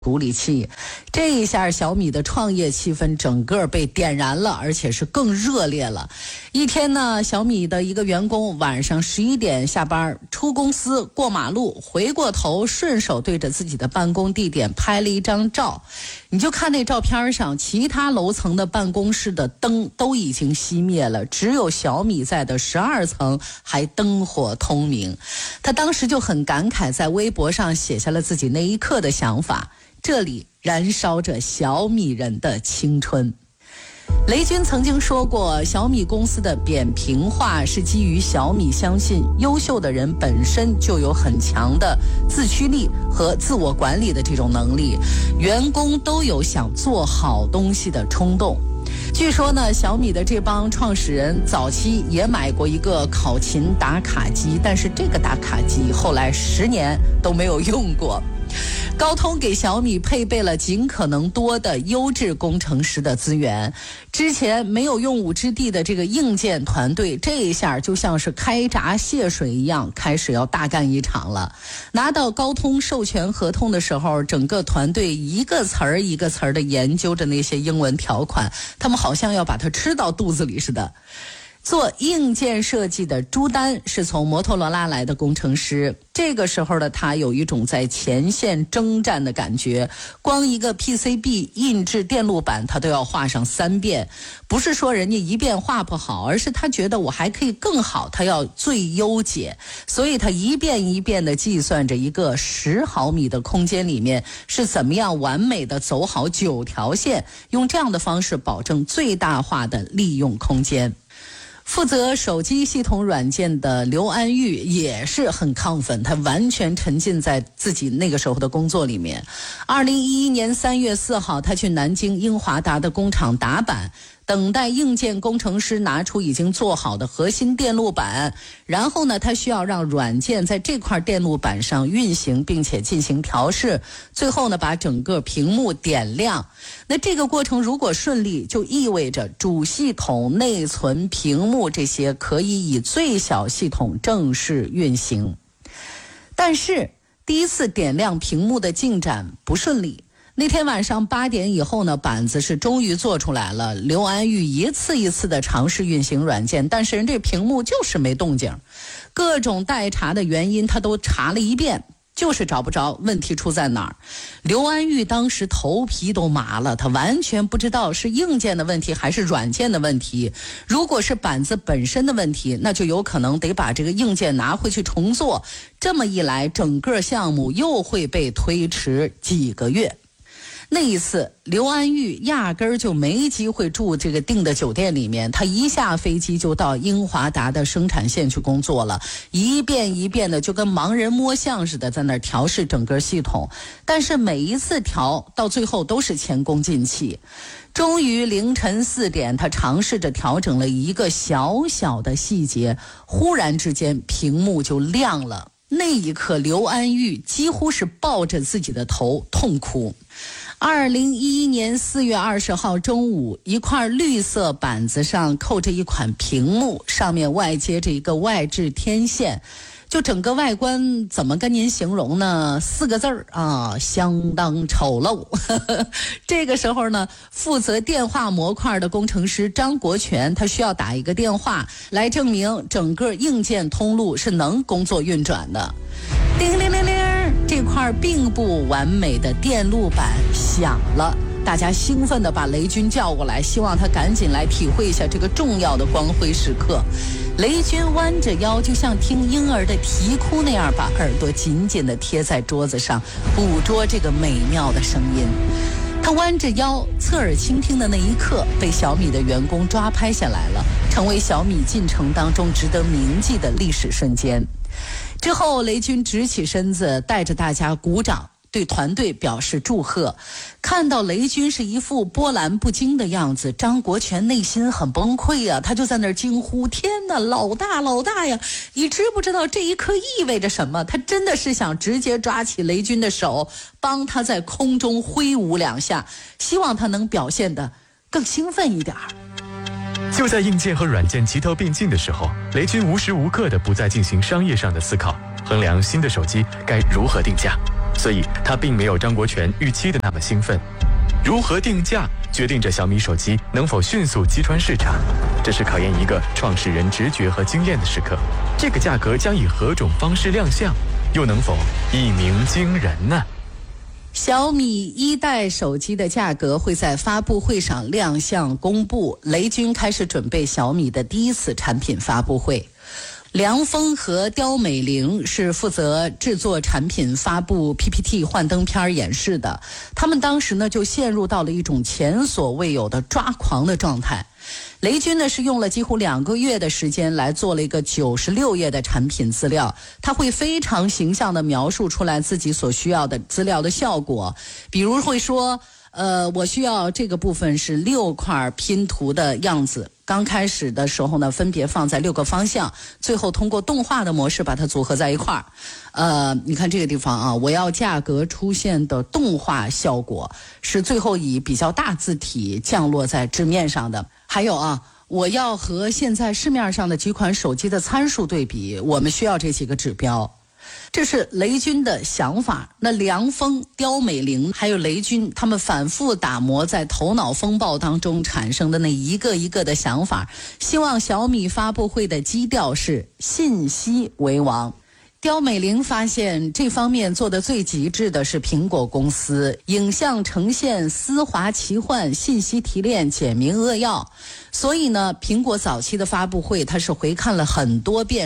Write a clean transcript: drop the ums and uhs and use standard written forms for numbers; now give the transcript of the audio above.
鼓励器，这一下小米的创业气氛整个被点燃了，而且是更热烈了。一天呢，小米的一个员工晚上11点下班，出公司过马路，回过头顺手对着自己的办公地点拍了一张照。你就看那照片上，其他楼层的办公室的灯都已经熄灭了，只有小米在的12层还灯火通明。他当时就很感慨，在微博上写下了自己那一刻的想法。这里燃烧着小米人的青春。雷军曾经说过，小米公司的扁平化是基于小米相信优秀的人本身就有很强的自驱力和自我管理的这种能力，员工都有想做好东西的冲动。据说呢，小米的这帮创始人早期也买过一个考勤打卡机，但是这个打卡机后来10年都没有用过。高通给小米配备了尽可能多的优质工程师的资源，之前没有用武之地的这个硬件团队，这一下就像是开闸泄水一样，开始要大干一场了。拿到高通授权合同的时候，整个团队一个词儿一个词儿的研究着那些英文条款，他们好像要把它吃到肚子里似的。做硬件设计的朱丹是从摩托罗拉来的工程师，这个时候的他有一种在前线征战的感觉，光一个 PCB 印制电路板他都要画上3遍，不是说人家一遍画不好，而是他觉得我还可以更好，他要最优解，所以他一遍一遍地计算着一个10毫米的空间里面是怎么样完美的走好9条线，用这样的方式保证最大化的利用空间。负责手机系统软件的刘安玉也是很亢奋，他完全沉浸在自己那个时候的工作里面。2011年3月4号，他去南京英华达的工厂打板，等待硬件工程师拿出已经做好的核心电路板，然后呢，他需要让软件在这块电路板上运行，并且进行调试，最后呢，把整个屏幕点亮。那这个过程如果顺利，就意味着主系统、内存、屏幕这些可以以最小系统正式运行。但是第一次点亮屏幕的进展不顺利。那天晚上8点以后呢，板子是终于做出来了。刘安玉一次一次的尝试运行软件，但是人这屏幕就是没动静，各种待查的原因他都查了一遍，就是找不着问题出在哪儿。刘安玉当时头皮都麻了，他完全不知道是硬件的问题还是软件的问题。如果是板子本身的问题，那就有可能得把这个硬件拿回去重做，这么一来整个项目又会被推迟几个月。那一次刘安玉压根儿就没机会住这个订的酒店里面，他一下飞机就到英华达的生产线去工作了，一遍一遍的就跟盲人摸象似的在那儿调试整个系统，但是每一次调到最后都是前功尽弃。终于凌晨4点，他尝试着调整了一个小小的细节，忽然之间屏幕就亮了。那一刻刘安玉几乎是抱着自己的头痛哭。2011年4月20号中午，一块绿色板子上扣着一款屏幕，上面外接着一个外置天线，就整个外观怎么跟您形容呢？4个字儿啊，相当丑陋。这个时候呢，负责电话模块的工程师张国权，他需要打一个电话来证明整个硬件通路是能工作运转的。叮铃铃铃，这块并不完美的电路板响了，大家兴奋地把雷军叫过来，希望他赶紧来体会一下这个重要的光辉时刻。雷军弯着腰，就像听婴儿的啼哭那样，把耳朵紧紧地贴在桌子上，捕捉这个美妙的声音。他弯着腰侧耳倾听的那一刻，被小米的员工抓拍下来了，成为小米进程当中值得铭记的历史瞬间。之后雷军直起身子，带着大家鼓掌，对团队表示祝贺。看到雷军是一副波澜不惊的样子，张国权内心很崩溃啊，他就在那儿惊呼：天哪，老大老大呀，你知不知道这一刻意味着什么？他真的是想直接抓起雷军的手，帮他在空中挥舞2下，希望他能表现得更兴奋一点。 就在硬件和软件齐头并进的时候，雷军无时无刻的不再进行商业上的思考，衡量新的手机该如何定价。 所以它并没有张国权预期的那么兴奋。如何定价，决定着小米手机能否迅速击穿市场，这是考验一个创始人直觉和经验的时刻。这个价格将以何种方式亮相，又能否一鸣惊人呢？ 小米1代手机的价格会在发布会上亮相公布，雷军开始准备小米的第一次产品发布会。梁峰和刁美玲是负责制作产品发布 PPT 幻灯片演示的，他们当时呢就陷入到了一种前所未有的抓狂的状态。雷军呢是用了几乎2个月的时间来做了一个96页的产品资料，他会非常形象地描述出来自己所需要的资料的效果，比如会说我需要这个部分是6块拼图的样子，刚开始的时候呢分别放在6个方向，最后通过动画的模式把它组合在一块儿。你看这个地方啊，我要价格出现的动画效果是最后以比较大字体降落在纸面上的。还有啊，我要和现在市面上的几款手机的参数对比，我们需要这几个指标。这是雷军的想法。那梁峰、刁美玲还有雷军，他们反复打磨在头脑风暴当中产生的那一个一个的想法，希望小米发布会的基调是信息为王。刁美玲发现这方面做得最极致的是苹果公司，影像呈现丝滑奇幻，信息提炼简明扼要。所以呢，苹果早期的发布会它是回看了很多遍，